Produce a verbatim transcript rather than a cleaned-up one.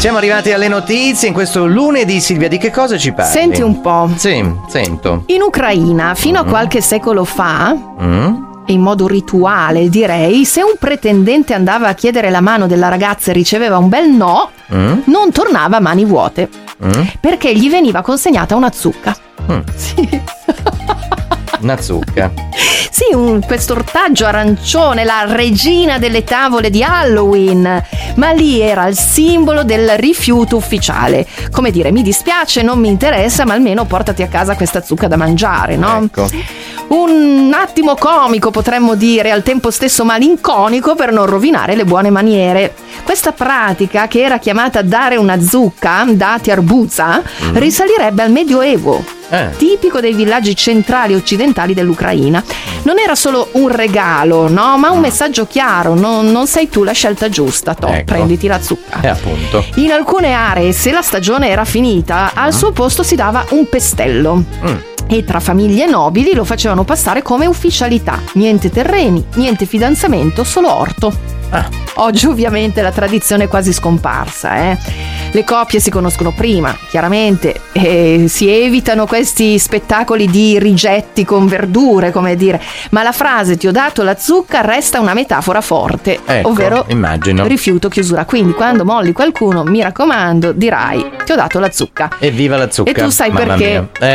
Siamo arrivati alle notizie in questo lunedì. Silvia, di che cosa ci parli? Senti un po'. Sì, sento. In Ucraina, fino mm. a qualche secolo fa, mm. in modo rituale direi, se un pretendente andava a chiedere la mano della ragazza e riceveva un bel no, mm. non tornava a mani vuote, mm. perché gli veniva consegnata una zucca. Mm. Sì. Una zucca. Sì, un, questo ortaggio arancione, la regina delle tavole di Halloween, ma lì era il simbolo del rifiuto ufficiale. Come dire, mi dispiace, non mi interessa, ma almeno portati a casa questa zucca da mangiare, no? Ecco. Un attimo comico, potremmo dire, al tempo stesso malinconico, per non rovinare le buone maniere. Questa pratica, che era chiamata dare una zucca, dati arbuza, mm. risalirebbe al Medioevo. Eh. Tipico dei villaggi centrali occidentali dell'Ucraina. Non era solo un regalo, no, ma un messaggio chiaro: non, non sei tu la scelta giusta, to, ecco. prenditi la zucca. E appunto. In alcune aree, se la stagione era finita, al suo posto si dava un pestello. Mm. E tra famiglie nobili lo facevano passare come ufficialità. Niente terreni, niente fidanzamento, solo orto. Ah. Oggi ovviamente la tradizione è quasi scomparsa, eh. Le coppie si conoscono prima, chiaramente, e si evitano questi spettacoli di rigetti con verdure, come dire, ma la frase "ti ho dato la zucca" resta una metafora forte, ecco, ovvero immagino. rifiuto, chiusura. Quindi quando molli qualcuno, mi raccomando, dirai "ti ho dato la zucca". Evviva la zucca. E tu sai Mamma perché? Mia. Eh.